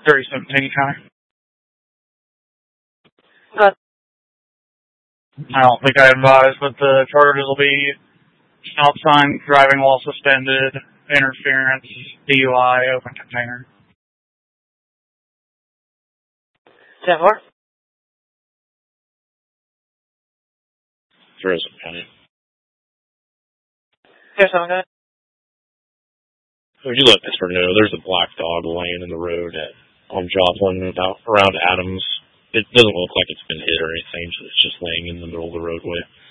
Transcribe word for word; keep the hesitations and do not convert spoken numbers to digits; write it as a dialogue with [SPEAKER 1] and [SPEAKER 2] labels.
[SPEAKER 1] thirty seventeen County.
[SPEAKER 2] Good.
[SPEAKER 1] I don't think I advised, but the charges will be stop sign, driving while suspended, interference, D U I, open container.
[SPEAKER 2] ten four.
[SPEAKER 3] Tourism County.
[SPEAKER 2] Here's someone good.
[SPEAKER 3] Would you let Mister know there's a black dog laying in the road at on Joplin about around Adams. It doesn't look like it's been hit or anything, so it's just laying in the middle of the roadway.